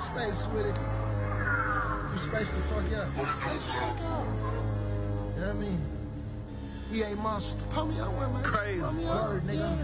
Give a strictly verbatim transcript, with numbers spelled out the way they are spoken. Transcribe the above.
space with it. You space the fuck up. Space the fuck up. You know what I mean? E A Monster. Pump me up, man. Crazy. Pump me up. Word, nigga.